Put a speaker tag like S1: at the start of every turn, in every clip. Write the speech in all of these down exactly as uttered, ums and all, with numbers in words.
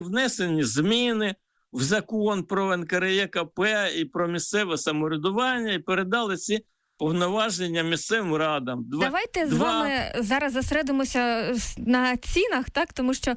S1: внесені зміни в закон про ен ка ер є ка пе і про місцеве самоврядування і передали ці повноваження місцевим радам.
S2: Два, Давайте два... з вами зараз зосередимося на цінах, так? Тому що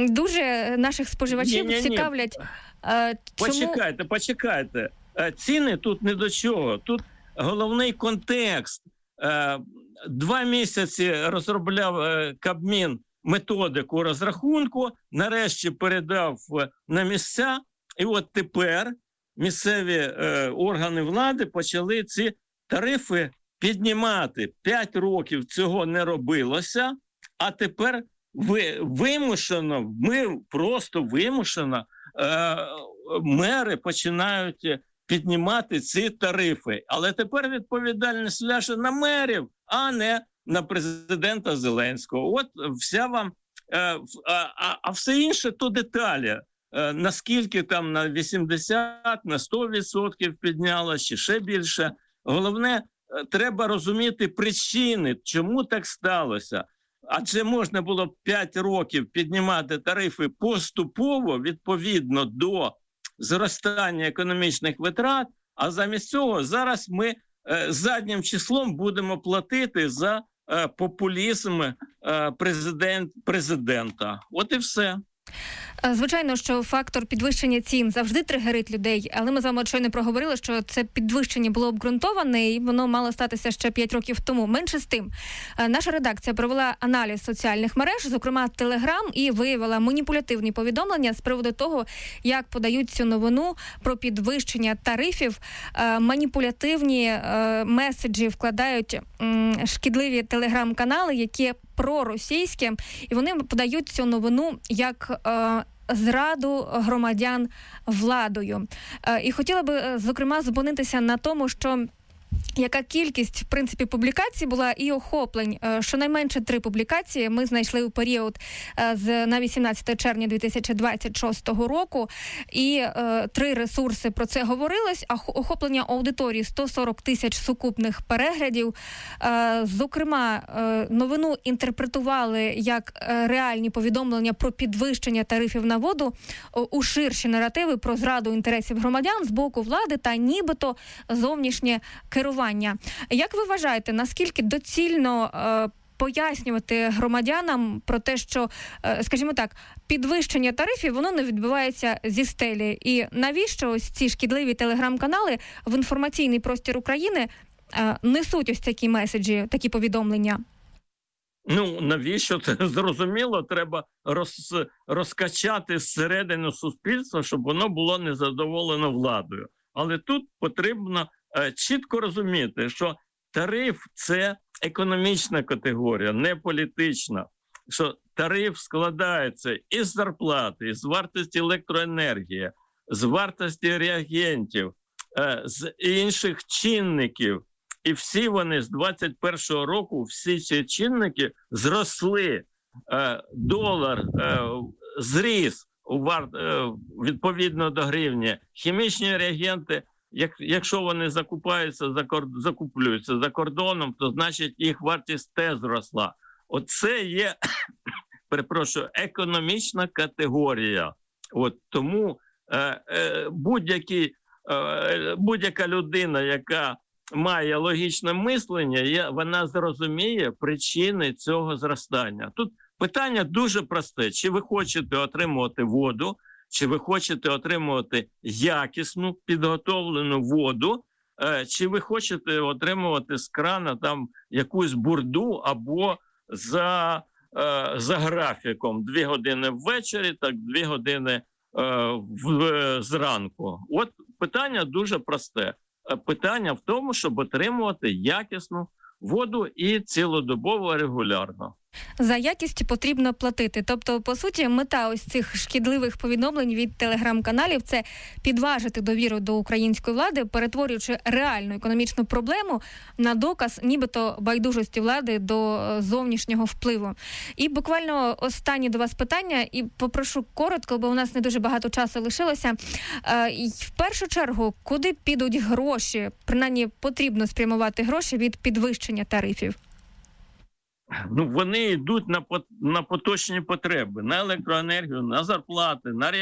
S2: дуже наших споживачів ні, ні, цікавлять...
S1: Ні.
S2: Е, чому...
S1: Почекайте, почекайте. Ціни тут не до чого. Тут головний контекст. Е, два місяці розробляв е, Кабмін методику розрахунку, нарешті передав на місця, і от тепер місцеві е, органи влади почали ці тарифи піднімати. П'ять років цього не робилося, а тепер ви, вимушено, ми просто вимушено, е, мери починають піднімати ці тарифи. Але тепер відповідальність ляже на мерів, а не на президента Зеленського. От вся вам, е, а, а все інше то деталі. Е, наскільки там на вісімдесят, на сто відсотків підняло, чи ще більше. Головне, треба розуміти причини, чому так сталося. Адже можна було п'ять років піднімати тарифи поступово, відповідно до зростання економічних витрат, а замість цього зараз ми е, заднім числом будемо платити за е, популізм е, президент, президента. От і все.
S2: Звичайно, що фактор підвищення цін завжди тригерить людей, але ми з вами щойно проговорили, що це підвищення було обґрунтоване і воно мало статися ще п'ять років тому. Менше з тим, наша редакція провела аналіз соціальних мереж, зокрема Телеграм, і виявила маніпулятивні повідомлення з приводу того, як подають цю новину про підвищення тарифів. Маніпулятивні меседжі вкладають шкідливі телеграм-канали, які проросійські, і вони подають цю новину як е, зраду громадян владою. Е, і хотіла би, зокрема, зупинитися на тому, що яка кількість, в принципі, публікацій була і охоплень. Щонайменше три публікації ми знайшли у період з на вісімнадцяте червня дві тисячі двадцять шостого року. І е, три ресурси про це говорилось. А охоплення аудиторії сто сорок тисяч сукупних переглядів. Е, зокрема, е, новину інтерпретували як е, реальні повідомлення про підвищення тарифів на воду е, у ширші наративи про зраду інтересів громадян з боку влади та нібито зовнішнє керування. Як ви вважаєте, наскільки доцільно е, пояснювати громадянам про те, що, е, скажімо так, підвищення тарифів, воно не відбувається зі стелі? І навіщо ось ці шкідливі телеграм-канали в інформаційний простір України е, несуть ось такі меседжі, такі повідомлення?
S1: Ну, навіщо? Це зрозуміло, треба роз, розкачати зсередину суспільства, щоб воно було незадоволено владою. Але тут потрібно чітко розуміти, що тариф – це економічна категорія, не політична. Що тариф складається із зарплати, із вартості електроенергії, з вартості реагентів, з інших чинників. І всі вони з двадцять першого року, всі ці чинники зросли. Долар зріс відповідно до гривні, хімічні реагенти. Як, якщо вони закупаються, закуплюються за кордоном, то значить їх вартість теж зросла. Оце є, перепрошую, економічна категорія. От тому е, е, будь-які, е, будь-яка людина, яка має логічне мислення, є, вона зрозуміє причини цього зростання. Тут питання дуже просте. Чи ви хочете отримувати воду, чи ви хочете отримувати якісну, підготовлену воду, чи ви хочете отримувати з крана там якусь бурду або за, за графіком дві години ввечері, так дві години в, зранку. От питання дуже просте. Питання в тому, щоб отримувати якісну воду і цілодобово регулярно.
S2: За якість потрібно платити. Тобто, по суті, мета ось цих шкідливих повідомлень від телеграм-каналів – це підважити довіру до української влади, перетворюючи реальну економічну проблему на доказ нібито байдужості влади до зовнішнього впливу. І буквально останнє до вас питання, і попрошу коротко, бо у нас не дуже багато часу лишилося. В першу чергу, куди підуть гроші? Принаймні, потрібно спрямувати гроші від підвищення тарифів.
S1: Ну, вони йдуть на, на поточні потреби, на електроенергію, на зарплати, на